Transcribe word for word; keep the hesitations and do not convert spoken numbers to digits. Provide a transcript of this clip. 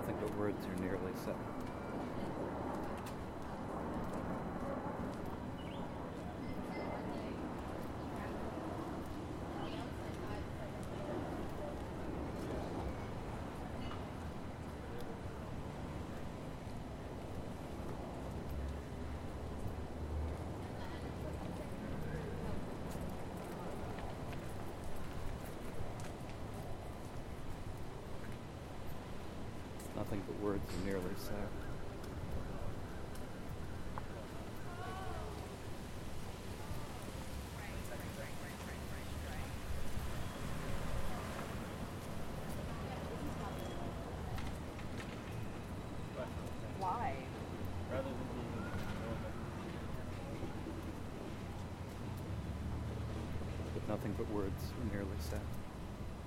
Nothing but words are nearly said. Nothing but words are nearly said. Why? Rather than being normal. But nothing but words are nearly said.